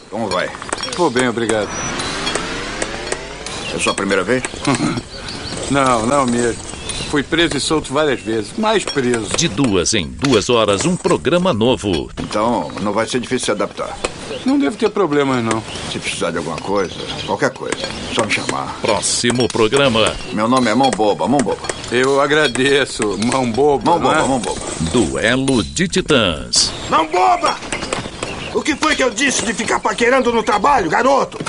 Como vai? Vou bem, obrigado. É sua primeira vez? Não mesmo. Fui preso e solto várias vezes. Mais preso. De 2 em 2 horas, um programa novo. Então, não vai ser difícil se adaptar. Não deve ter problemas, não. Se precisar de alguma coisa, qualquer coisa, só me chamar. Próximo programa. Meu nome é Mão Boba, Mão Boba. Eu agradeço. Mão Boba, Mão Boba, né? Mão Boba. Duelo de Titãs. Mão Boba! O que foi que eu disse de ficar paquerando no trabalho, garoto?